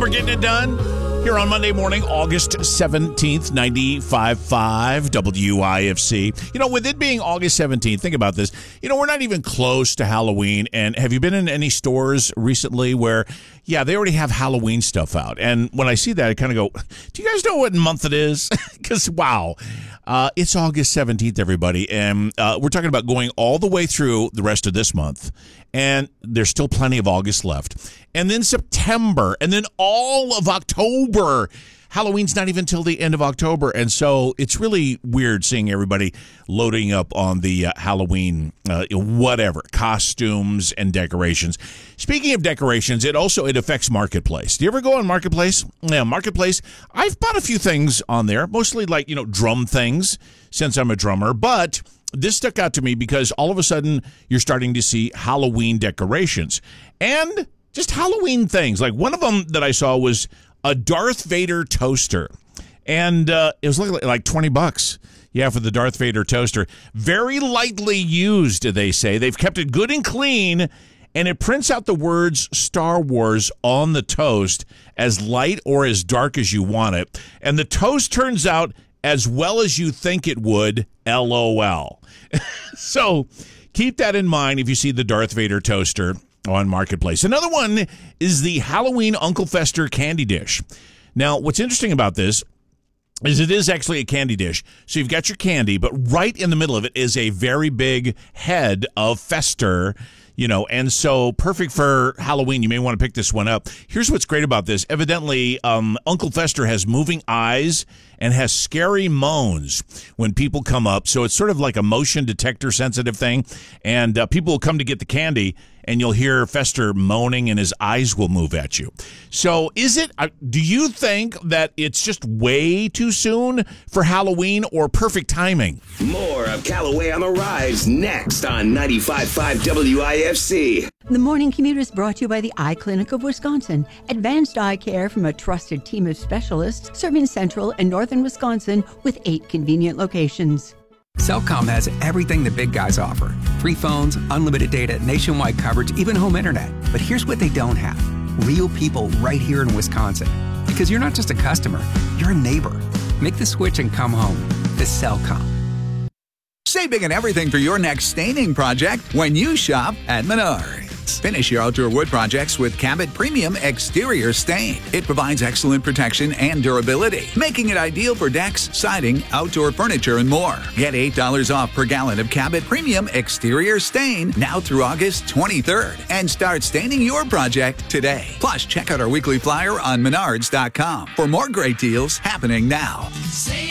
we're getting it done here on Monday morning, August 17th, 95.5 WIFC. You know, with it being August 17th, think about this. You know, we're not even close to Halloween. And have you been in any stores recently where, yeah, they already have Halloween stuff out? And when I see that, I kind of go, do you guys know what month it is? Because, wow, it's August 17th, everybody. And we're talking about going all the way through the rest of this month. And there's still plenty of August left. And then September, and then all of October. Halloween's not even till the end of October. And so it's really weird seeing everybody loading up on the Halloween, costumes and decorations. Speaking of decorations, it affects Marketplace. Do you ever go on Marketplace? Yeah, Marketplace. I've bought a few things on there, mostly like, drum things since I'm a drummer. But this stuck out to me because all of a sudden you're starting to see Halloween decorations and just Halloween things. Like one of them that I saw was a Darth Vader toaster, and it was like $20. Yeah, for the Darth Vader toaster. Very lightly used, they say. They've kept it good and clean, and it prints out the words Star Wars on the toast as light or as dark as you want it. And the toast turns out as well as you think it would, LOL. So keep that in mind if you see the Darth Vader toaster on Marketplace. Another one is the Halloween Uncle Fester candy dish. Now, what's interesting about this is it is actually a candy dish. So you've got your candy, but right in the middle of it is a very big head of Fester, and so perfect for Halloween. You may want to pick this one up. Here's what's great about this. Evidently, Uncle Fester has moving eyes and has scary moans when people come up. So it's sort of like a motion detector sensitive thing. And people will come to get the candy, and you'll hear Fester moaning, and his eyes will move at you. So do you think that it's just way too soon for Halloween or perfect timing? More of Callaway on the Rise next on 95.5 WIFC. The Morning Commute is brought to you by the Eye Clinic of Wisconsin. Advanced eye care from a trusted team of specialists serving central and northern Wisconsin with 8 convenient locations. Cellcom has everything the big guys offer. Free phones, unlimited data, nationwide coverage, even home internet. But here's what they don't have. Real people right here in Wisconsin. Because you're not just a customer, you're a neighbor. Make the switch and come home. The Cellcom. Save big on everything for your next staining project when you shop at Menards. Finish your outdoor wood projects with Cabot Premium Exterior Stain. It provides excellent protection and durability, making it ideal for decks, siding, outdoor furniture, and more. Get $8 off per gallon of Cabot Premium Exterior Stain now through August 23rd and start staining your project today. Plus, check out our weekly flyer on Menards.com for more great deals happening now.